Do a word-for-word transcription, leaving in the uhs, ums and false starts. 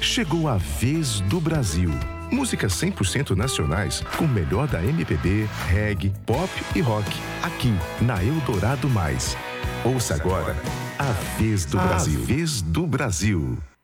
Chegou a vez do Brasil. Músicas cem por cento nacionais com o melhor da M P B, reggae, pop e rock. Aqui na Eldorado Mais. Ouça agora A Vez do Brasil. A Vez do Brasil.